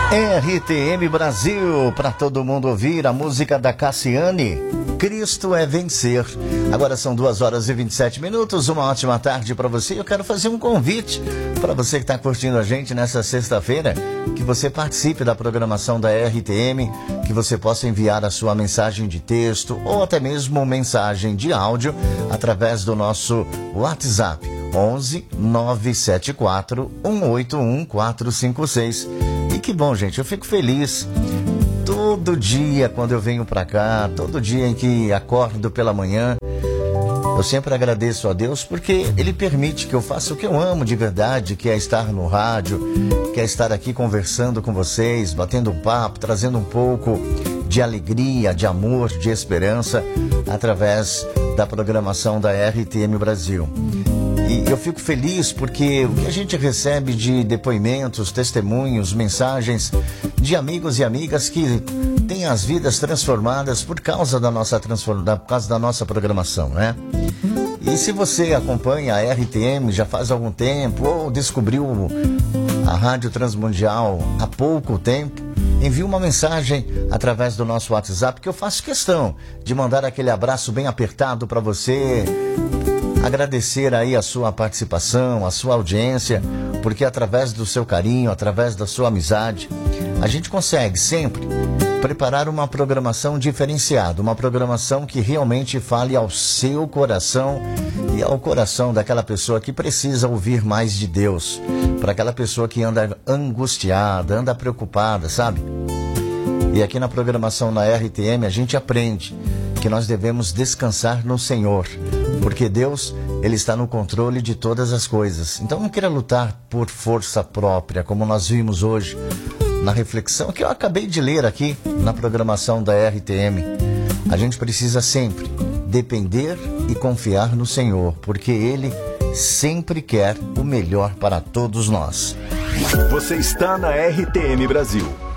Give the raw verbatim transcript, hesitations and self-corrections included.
R T M Brasil, para todo mundo ouvir a música da Cassiane, Cristo é Vencer. Agora são duas horas e vinte e sete minutos, uma ótima tarde para você. Eu quero fazer um convite para você que está curtindo a gente nessa sexta-feira, que você participe da programação da R T M, que você possa enviar a sua mensagem de texto ou até mesmo mensagem de áudio através do nosso WhatsApp onze nove sete quatro um oito um quatro cinco seis. E que bom, gente, eu fico feliz todo dia quando eu venho pra cá, todo dia em que acordo pela manhã. Eu sempre agradeço a Deus porque Ele permite que eu faça o que eu amo de verdade, que é estar no rádio, que é estar aqui conversando com vocês, batendo um papo, trazendo um pouco de alegria, de amor, de esperança através da programação da R T M Brasil. E eu fico feliz porque o que a gente recebe de depoimentos, testemunhos, mensagens de amigos e amigas que têm as vidas transformadas por causa da nossa, transform... por causa da nossa programação, né? E se você acompanha a R T M já faz algum tempo ou descobriu a Rádio Transmundial há pouco tempo, envie uma mensagem através do nosso WhatsApp que eu faço questão de mandar aquele abraço bem apertado para você. Agradecer aí a sua participação, a sua audiência, porque através do seu carinho, através da sua amizade, a gente consegue sempre preparar uma programação diferenciada, uma programação que realmente fale ao seu coração e ao coração daquela pessoa que precisa ouvir mais de Deus, para aquela pessoa que anda angustiada, anda preocupada, sabe? E aqui na programação na R T M a gente aprende que nós devemos descansar no Senhor, porque Deus, Ele está no controle de todas as coisas. Então não queira lutar por força própria, como nós vimos hoje na reflexão que eu acabei de ler aqui na programação da R T M. A gente precisa sempre depender e confiar no Senhor, porque Ele sempre quer o melhor para todos nós. Você está na R T M Brasil.